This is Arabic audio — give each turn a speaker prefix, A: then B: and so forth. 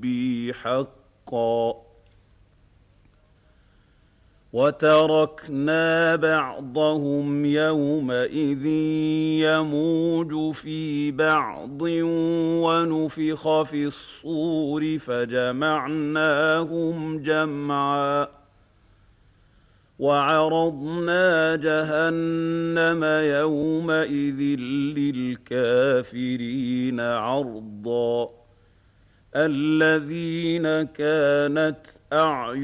A: ربي حقا وتركنا بعضهم يومئذ يموج في بعض ونفخ في الصور فجمعناهم جمعا وعرضنا جهنم يومئذ للكافرين عرضا الذين كانت أعين